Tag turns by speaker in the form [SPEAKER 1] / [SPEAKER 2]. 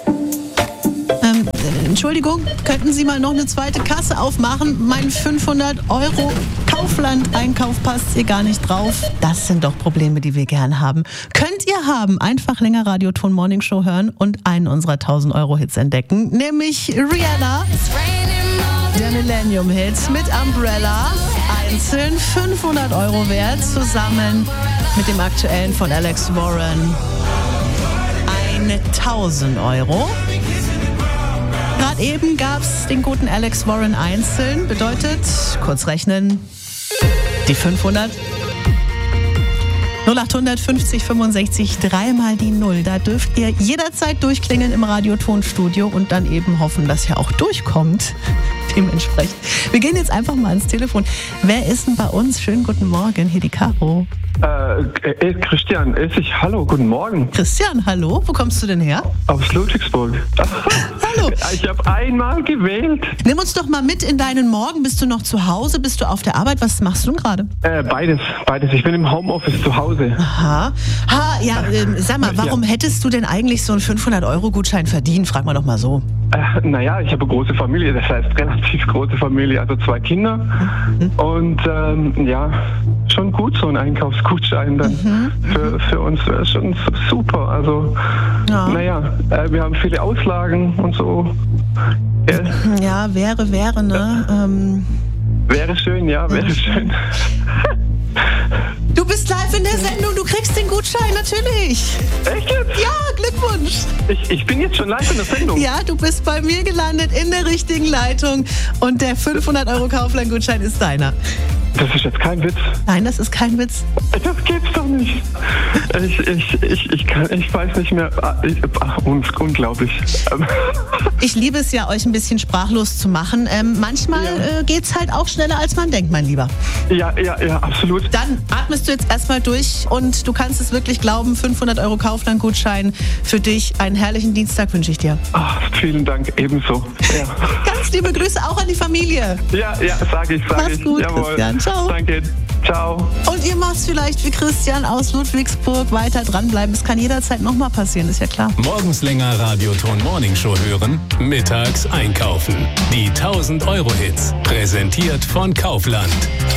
[SPEAKER 1] Entschuldigung, könnten Sie mal noch eine zweite Kasse aufmachen? Mein 500 € Kaufland-Einkauf passt hier gar nicht drauf. Das sind doch Probleme, die wir gern haben. Könnt ihr haben. Einfach länger Radioton Morning Show hören und einen unserer 1000 € Hits entdecken. Nämlich Rihanna, der Millennium-Hit mit Umbrella. Einzeln 500 € wert, zusammen mit dem aktuellen von Alex Warren 1000 €. Gerade eben gab's den guten Alex Warren einzeln. Bedeutet, kurz rechnen, die 500. 0800 50 65 3 mal die 0. Da dürft ihr jederzeit durchklingeln im Radiotonstudio und dann eben hoffen, dass ihr auch durchkommt. Dementsprechend. Wir gehen jetzt einfach mal ans Telefon. Wer ist denn bei uns? Schönen guten Morgen, hier die Caro.
[SPEAKER 2] Christian Essig, hallo, guten Morgen.
[SPEAKER 1] Christian, hallo, wo kommst du denn her?
[SPEAKER 2] Aus Ludwigsburg.
[SPEAKER 1] Hallo.
[SPEAKER 2] Ich habe einmal gewählt.
[SPEAKER 1] Nimm uns doch mal mit in deinen Morgen. Bist du noch zu Hause? Bist du auf der Arbeit? Was machst du denn gerade?
[SPEAKER 2] Beides. Ich bin im Homeoffice zu Hause.
[SPEAKER 1] Aha. Sag mal, warum hättest du denn eigentlich so einen 500 € Gutschein verdient? Frag mal doch mal so.
[SPEAKER 2] Naja, ich habe eine große Familie, das heißt relativ große Familie, also 2 Kinder. Und schon gut, so ein Einkaufsgutschein dann für uns wäre schon super. Also, wir haben viele Auslagen und so.
[SPEAKER 1] Ja, wäre, ne?
[SPEAKER 2] Wäre schön, wäre schön.
[SPEAKER 1] Du bist live in der Sendung, du kriegst den Gutschein, natürlich.
[SPEAKER 2] Echt jetzt?
[SPEAKER 1] Ja, Glückwunsch.
[SPEAKER 2] Ich bin jetzt schon live in der Sendung.
[SPEAKER 1] Ja, du bist bei mir gelandet in der richtigen Leitung und der 500 € Kaufland-Gutschein ist deiner.
[SPEAKER 2] Das ist jetzt kein Witz.
[SPEAKER 1] Nein, das ist kein Witz.
[SPEAKER 2] Das geht's doch nicht. Ich weiß nicht mehr. Unglaublich.
[SPEAKER 1] Ich liebe es ja, euch ein bisschen sprachlos zu machen. Manchmal geht's halt auch schneller, als man denkt, mein Lieber.
[SPEAKER 2] Ja, absolut.
[SPEAKER 1] Dann atmest du jetzt erstmal durch und du kannst es wirklich glauben, 500 € Kaufland-Gutschein für dich. Einen herrlichen Dienstag wünsche ich dir.
[SPEAKER 2] Vielen Dank, ebenso. Ja.
[SPEAKER 1] Ganz liebe Grüße auch an die Familie.
[SPEAKER 2] Ja, sag ich.
[SPEAKER 1] Mach's gut,
[SPEAKER 2] Jawohl.
[SPEAKER 1] Christian. Ciao.
[SPEAKER 2] Danke. Ciao.
[SPEAKER 1] Und ihr macht's vielleicht wie Christian aus Ludwigsburg. Weiter dranbleiben. Es kann jederzeit nochmal passieren, ist ja klar.
[SPEAKER 3] Morgens länger Radioton Morning Show hören, mittags einkaufen. Die 1000 € Hits. Präsentiert von Kaufland.